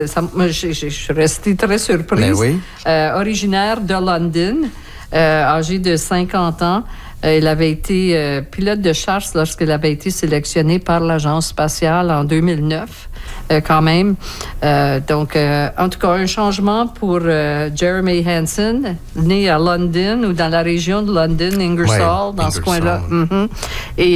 Moi, je suis restée très surprise. Ben oui. Originaire de London, âgé de 50 ans. Il avait été pilote de chasse lorsqu'il avait été sélectionné par l'Agence spatiale en 2009, quand même. Donc, en tout cas, un changement pour Jeremy Hansen, né à London ou dans la région de London, Ingersoll, dans ce coin-là. Mm-hmm. Et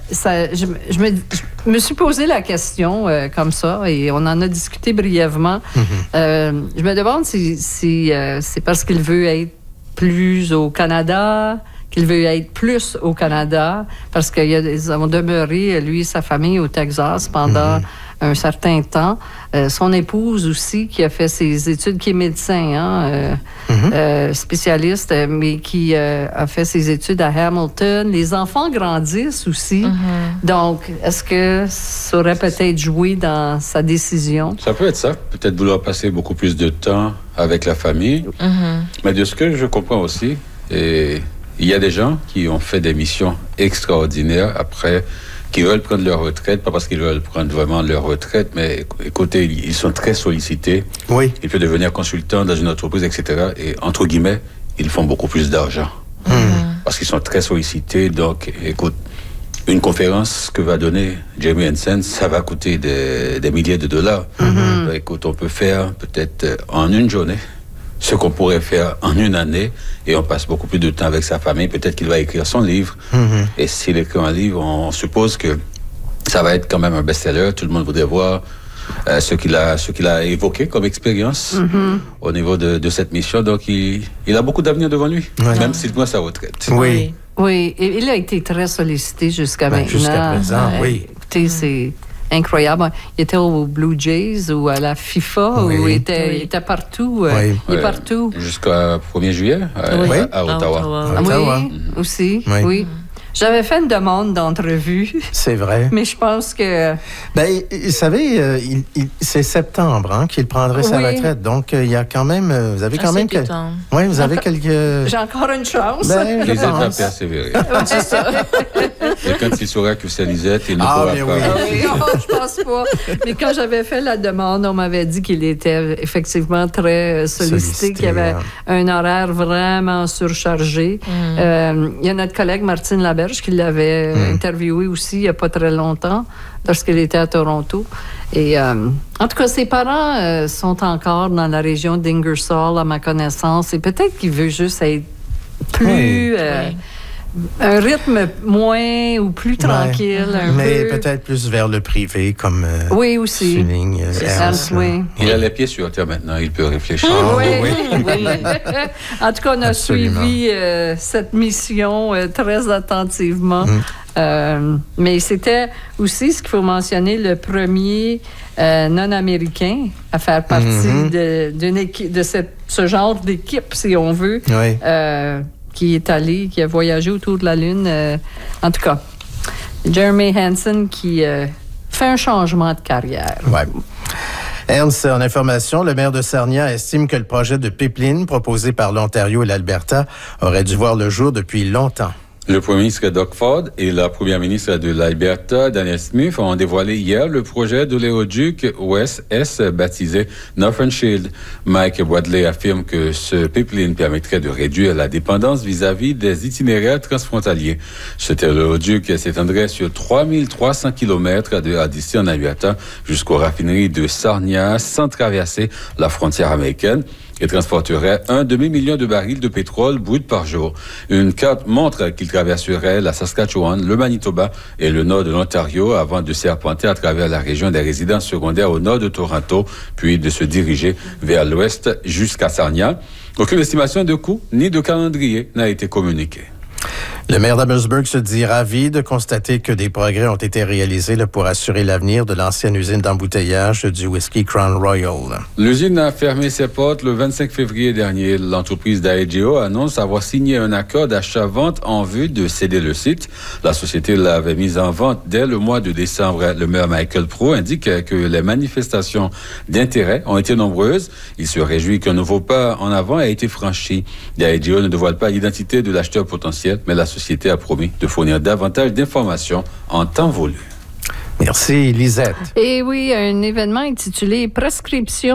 je me suis posé la question comme ça et on en a discuté brièvement. Mm-hmm. Je me demande si c'est parce qu'il veut être plus au Canada, qu'il veut être plus au Canada, parce qu'ils ont demeuré, lui et sa famille, au Texas pendant un certain temps. Son épouse aussi, qui a fait ses études, qui est médecin, spécialiste, mais qui a fait ses études à Hamilton. Les enfants grandissent aussi. Donc, est-ce que ça aurait peut-être joué dans sa décision? Ça peut être ça. Peut-être vouloir passer beaucoup plus de temps avec la famille. Mais de ce que je comprends aussi, il y a des gens qui ont fait des missions extraordinaires après, qui veulent prendre leur retraite, pas parce qu'ils veulent prendre vraiment leur retraite, mais écoutez, ils sont très sollicités. Oui. Ils peuvent devenir consultants dans une entreprise, etc. Et entre guillemets, ils font beaucoup plus d'argent. Parce qu'ils sont très sollicités. Donc, écoute, une conférence que va donner Jeremy Hansen, ça va coûter des milliers de dollars. Donc, écoute, on peut faire peut-être en une journée ce qu'on pourrait faire en une année, et on passe beaucoup plus de temps avec sa famille. Peut-être qu'il va écrire son livre, et s'il écrit un livre, on suppose que ça va être quand même un best-seller. Tout le monde voudrait voir ce qu'il a évoqué comme expérience au niveau de cette mission. Donc, il a beaucoup d'avenir devant lui, même s'il prend sa retraite. Oui. Oui, et il a été très sollicité jusqu'à maintenant. Jusqu'à présent, oui. Écoutez, c'est incroyable. Il était aux Blue Jays ou à la FIFA, où il était partout. Il est partout. Jusqu'au 1er juillet à Ottawa. Oui, aussi, oui. J'avais fait une demande d'entrevue. C'est vrai. Mais je pense que... Ben, vous savez, c'est septembre qu'il prendrait sa retraite. Donc, il y a quand même... Vous avez quand même... Oui, vous avez quelques... J'ai encore une chance. Ben, Lisette va persévérer. C'est ça. Et quand il saura que c'est Lisette, il ne pourra pas. Oui. Non, je pense pas. Mais quand j'avais fait la demande, on m'avait dit qu'il était effectivement très sollicité, qu'il y avait un horaire vraiment surchargé. Il y a notre collègue Martine Laberge qui l'avait interviewé aussi il n'y a pas très longtemps, lorsqu'il était à Toronto. Et en tout cas, ses parents sont encore dans la région d'Ingersoll, à ma connaissance, et peut-être qu'il veut juste être plus... un rythme moins ou plus tranquille. Mais peut-être plus vers le privé, comme oui, aussi. Suning, Ernst. Il a les pieds sur terre maintenant, il peut réfléchir. Oui. En tout cas, on a suivi cette mission très attentivement. Mais c'était aussi, ce qu'il faut mentionner, le premier non-américain à faire partie d'une équipe, de ce genre d'équipe, si on veut. Qui est allé, qui a voyagé autour de la Lune. En tout cas, Jeremy Hansen qui fait un changement de carrière. Oui. Ernst, en information, le maire de Sarnia estime que le projet de pipeline proposé par l'Ontario et l'Alberta aurait dû voir le jour depuis longtemps. Le premier ministre Doug Ford et la première ministre de l'Alberta, Danielle Smith, ont dévoilé hier le projet de l'éoduc West S baptisé Northern Shield. Mike Wadley affirme que ce pipeline permettrait de réduire la dépendance vis-à-vis des itinéraires transfrontaliers. Cet éoduc s'étendrait sur 3300 km de d'ici en Alberta jusqu'aux raffineries de Sarnia sans traverser la frontière américaine, et transporterait 1 demi-million de barils de pétrole brut par jour. Une carte montre qu'il traverserait la Saskatchewan, le Manitoba et le nord de l'Ontario avant de serpenter à travers la région des résidences secondaires au nord de Toronto, puis de se diriger vers l'ouest jusqu'à Sarnia. Aucune estimation de coût ni de calendrier n'a été communiquée. Le maire d'Abbotsburg se dit ravi de constater que des progrès ont été réalisés pour assurer l'avenir de l'ancienne usine d'embouteillage du whisky Crown Royal. L'usine a fermé ses portes le 25 février dernier. L'entreprise Diageo annonce avoir signé un accord d'achat-vente en vue de céder le site. La société l'avait mise en vente dès le mois de décembre. Le maire Michael Proulx indique que les manifestations d'intérêt ont été nombreuses. Il se réjouit qu'un nouveau pas en avant a été franchi. Diageo ne dévoile pas l'identité de l'acheteur potentiel, mais la société a promis de fournir davantage d'informations en temps voulu. Merci, Lisette. Et oui, un événement intitulé « Prescription